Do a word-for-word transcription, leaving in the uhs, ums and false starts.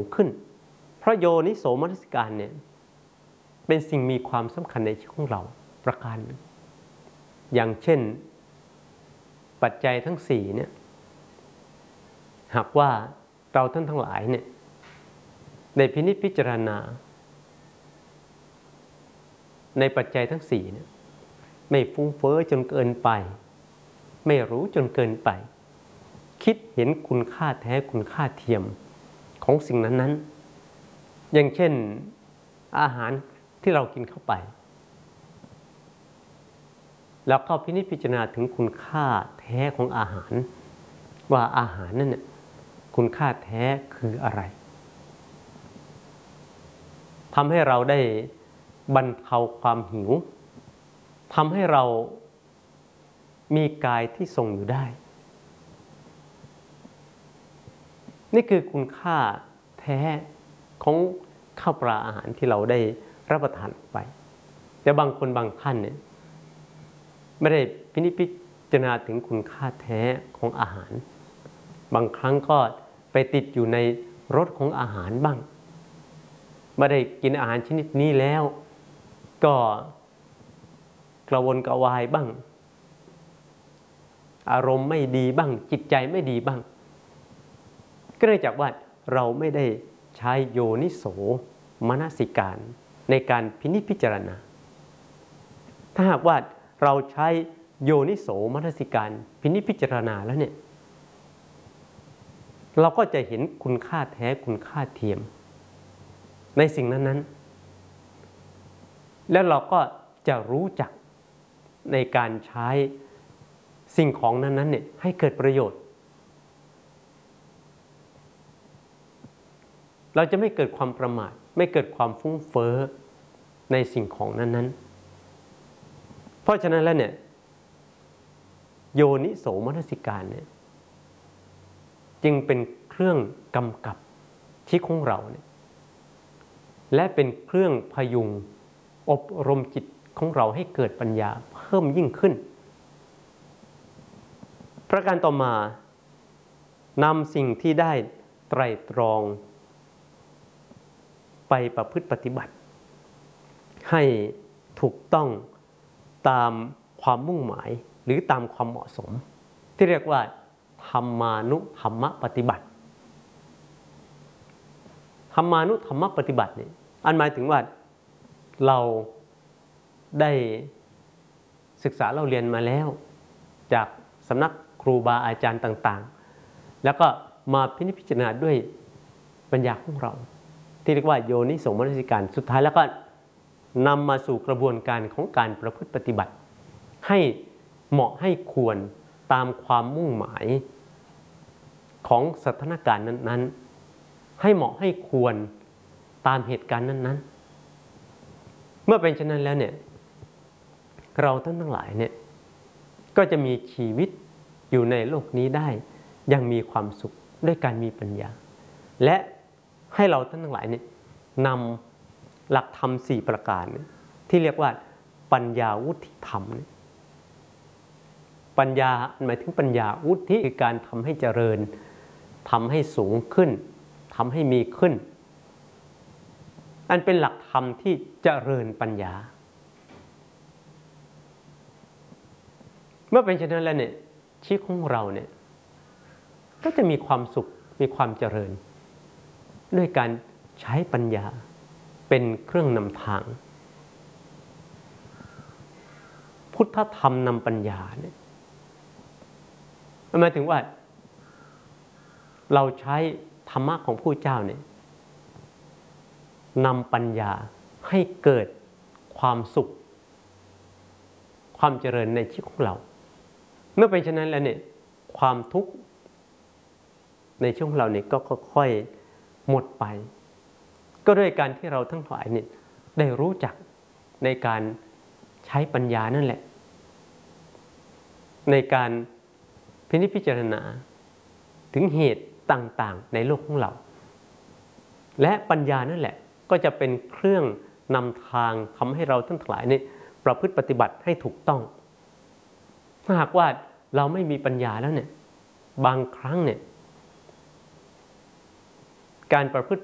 ขึ้นเพราะโยนิโสมนสิการเนี่ยเป็นสิ่งมีความสำคัญในชีวิตของเราประการหนึ่งอย่างเช่นปัจจัยทั้งสี่เนี่ยหากว่าเราท่านทั้งหลายเนี่ยได้พินิจพิจารณาในปัจจัยทั้งสี่เนี่ยไม่ฟุ้งเฟ้อจนเกินไปไม่รู้จนเกินไปคิดเห็นคุณค่าแท้คุณค่าเทียมของสิ่งนั้นๆอย่างเช่นอาหารที่เรากินเข้าไปแล้วก็พินิจพิจารณาถึงคุณค่าแท้ของอาหารว่าอาหารนั่นเนี่ยคุณค่าแท้คืออะไรทำให้เราได้บรรเทาความหิวทำให้เรามีกายที่ทรงอยู่ได้นี่คือคุณค่าแท้ของข้าวปลาอาหารที่เราได้รับประทานไปแต่บางคนบางท่านเนี่ยไม่ได้พินิจพิจารณาถึงคุณค่าแท้ของอาหารบางครั้งก็ไปติดอยู่ในรสของอาหารบ้างไม่ได้กินอาหารชนิดนี้แล้วก็กระวนกระวายบ้างอารมณ์ไม่ดีบ้างจิตใจไม่ดีบ้างก็เนื่องจากว่าเราไม่ได้ใช้โยนิโสมนสิการในการพินิจพิจารณาถ้าหากว่าเราใช้โยนิโสมนสิการพินิจพิจารณาแล้วเนี่ยเราก็จะเห็นคุณค่าแท้คุณค่าเทียมในสิ่งนั้นๆแล้วเราก็จะรู้จักในการใช้สิ่งของนั้นๆเนี่ยให้เกิดประโยชน์เราจะไม่เกิดความประมาทไม่เกิดความฟุ้งเฟ้อในสิ่งของนั้นๆเพราะฉะนั้นแล้วเนี่ยโยนิโสมนสิการเนี่ยจึงเป็นเครื่องกำกับชีวิตของเราเนี่ยและเป็นเครื่องพยุงอบรมจิตของเราให้เกิดปัญญาเพิ่มยิ่งขึ้นประการต่อมานำสิ่งที่ได้ไตร่ตรองไปประพฤติปฏิบัติให้ถูกต้องตามความมุ่งหมายหรือตามความเหมาะสมที่เรียกว่าธรรมานุธรรมปฏิบัติธรรมานุธรรมปฏิบัติเนี่ยอันหมายถึงว่าเราได้ศึกษาเราเรียนมาแล้วจากสำนักครูบาอาจารย์ต่างๆแล้วก็มาพินิจพิจารณาด้วยปัญญาของเราที่เรียกว่าโยนิโสมนสิการสุดท้ายแล้วก็นำมาสู่กระบวนการของการประพฤติปฏิบัติให้เหมาะให้ควรตามความมุ่งหมายของสถานการณ์นั้นๆให้เหมาะให้ควรตามเหตุการณ์นั้นๆเมื่อเป็นเช่นนั้นแล้วเนี่ยเราทั้งทั้งหลายเนี่ยก็จะมีชีวิตอยู่ในโลกนี้ได้อย่างมีความสุขด้วยการมีปัญญาและให้เราท่านทั้งหลายเนี่ยนำหลักธรรมสี่ประการที่เรียกว่าปัญญาวุฒิธรรมปัญญาหมายถึงปัญญาวุฒิคือการทำให้เจริญทำให้สูงขึ้นทำให้มีขึ้นอันเป็นหลักธรรมที่เจริญปัญญาเมื่อเป็นเช่นนั้นแล้วเนี่ยชีวิตของเราเนี่ยก็จะมีความสุขมีความเจริญด้วยการใช้ปัญญาเป็นเครื่องนำทางพุทธธรรมนำปัญญาเนี่ยหมายถึงว่าเราใช้ธรรมะของผู้เจ้าเนี่ยนำปัญญาให้เกิดความสุขความเจริญในชีวิตของเราเมื่อเป็นเช่นนั้นแล้วเนี่ยความทุกข์ในชีวิตของเราเนี่ยก็ค่อยๆหมดไปก็ด้วยการที่เราทั้งหลายเนี่ยได้รู้จักในการใช้ปัญญานั่นแหละในการพินิจพิจารณาถึงเหตุต่างๆในโลกของเราและปัญญานั่นแหละก็จะเป็นเครื่องนำทางทำให้เราทั้งหลายเนี่ยประพฤติปฏิบัติให้ถูกต้องถ้าหากว่าเราไม่มีปัญญาแล้วเนี่ยบางครั้งเนี่ยการประพฤติ